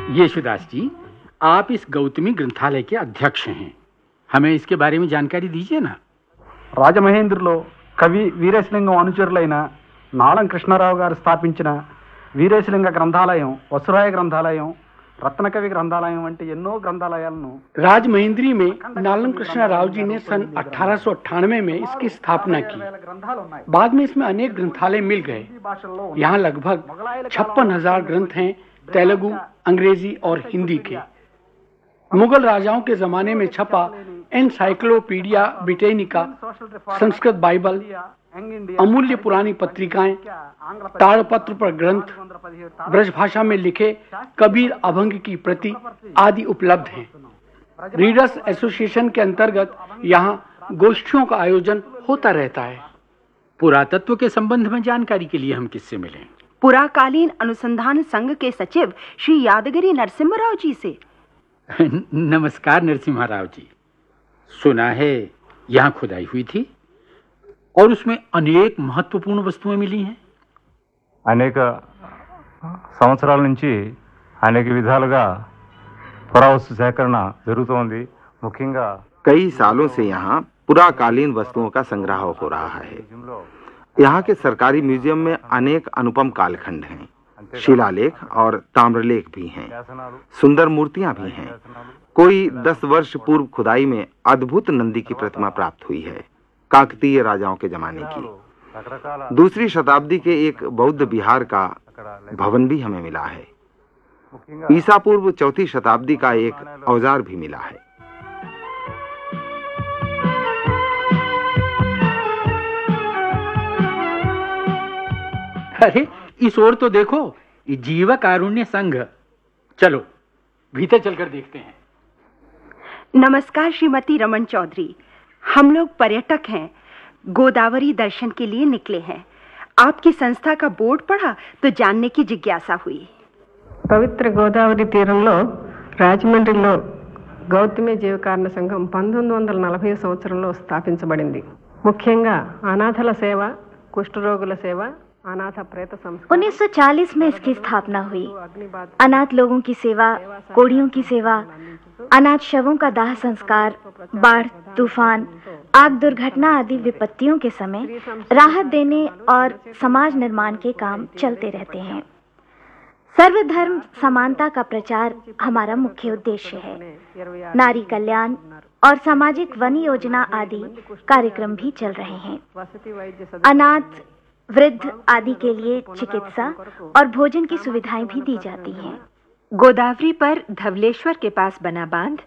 यशुदास जी, आप इस गौतमी ग्रंथालय के अध्यक्ष हैं। हमें इसके बारे में जानकारी दीजिए ना। రాజమహేంద్రులో కవి వీరేశలింగం అనుచరులైన నాళం కృష్ణారావు గారు స్థాపించిన వీరేశలింగ గ్రంథాలయం, వసురాయ గ్రంథాలయం, रत्नकवि ग्रंथालय వంటి ఎన్నో గ్రంథాలయాలను राजमहेंद्री में नालम कृष्ण राव जी ने सन 1898 में इसकी स्थापना की। बाद में इसमें अनेक ग्रंथालय मिल गए। यहाँ लगभग 56,000 ग्रंथ हैं, तेलुगु, अंग्रेजी और हिंदी के। मुगल राजाओं के जमाने में छपा एनसाइक्लोपीडिया ब्रिटेनिका, संस्कृत बाइबल, अमूल्य पुरानी पत्रिकाएं, ताड़पत्र पर ग्रंथ, ब्रज भाषा में लिखे कबीर अभंग की प्रति आदि उपलब्ध हैं। रीडर्स एसोसिएशन के अंतर्गत यहाँ गोष्ठियों का आयोजन होता रहता है। पुरातत्व के संबंध में जानकारी के लिए हम किससे मिलें? पुराकालीन अनुसंधान संघ के सचिव श्री यादगिरी नरसिम्हा जी से। नमस्कार नरसिम्हा राव जी। सुना है यहाँ खुदाई हुई थी और उसमें अनेक महत्वपूर्ण वस्तुएं मिली हैं। అనేక సంవత్సరాల నుంచి అనేక విధాలుగా పురావస్తు సేకరణ జరుగుతోంది। ముఖ్యంగా कई सालों से यहाँ पुराकालीन वस्तुओं का संग्रह हो रहा है। यहाँ के सरकारी म्यूजियम में अनेक अनुपम कालखंड हैं, शिलालेख और ताम्रलेख भी हैं, सुंदर मूर्तियां भी हैं। कोई 10 वर्ष पूर्व खुदाई में अद्भुत नंदी की प्रतिमा प्राप्त हुई है, काकतीय राजाओं के जमाने की। दूसरी शताब्दी के एक बौद्ध विहार का भवन भी हमें मिला है। ईसा पूर्व 4वीं शताब्दी का एक औजार भी मिला है। अरे इस ओर तो देखो, ये जीव कारुण्य संघ। चलो भीतर चलकर देखते हैं। नमस्कार श्रीमती रमन चौधरी, हम लोग पर्यटक हैं, गोदावरी दर्शन के लिए निकले हैं। आपकी संस्था का बोर्ड पढ़ा तो जानने की जिज्ञासा हुई। పవిత్ర గోదావరి తీరంలో రాజమండ్రిలో గౌతమి జీవకారణ సంఘం 1940 సంవత్సరంలో స్థాపించబడింది। ముఖ్యంగా అనాథల సేవ, కుష్ఠరోగుల సేవ, अनाथ प्रेत संस्कार। 1940 में इसकी स्थापना हुई। अनाथ लोगों की सेवा, कोढ़ियों की सेवा, अनाथ शवों का दाह संस्कार, बाढ़, तूफान, आग दुर्घटना आदि विपत्तियों के समय राहत देने और समाज निर्माण के काम चलते रहते हैं। सर्वधर्म समानता का प्रचार हमारा मुख्य उद्देश्य है। नारी कल्याण और सामाजिक वन योजना आदि कार्यक्रम भी चल रहे हैं। अनाथ, वृद्ध आदि के लिए चिकित्सा और भोजन की सुविधाएं भी दी जाती हैं। गोदावरी पर धवलेश्वर के पास बना बांध